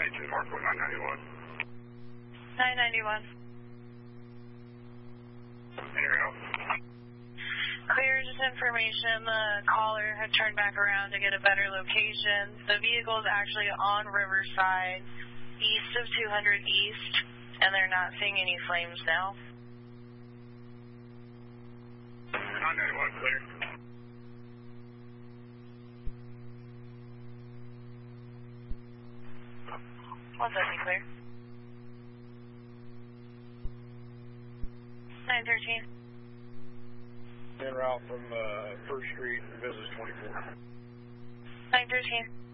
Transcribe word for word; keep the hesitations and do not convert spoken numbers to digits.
nineteen Mark one nine ninety-one. nine ninety-one. Area. Clear, just information, the caller had turned back around to get a better location. The vehicle is actually on Riverside, east of two hundred East, and they're not seeing any flames now. nine ninety-one, clear. one seventy, clear. nine thirteen. En route from uh, First Street, Business twenty-four. nine thirteen.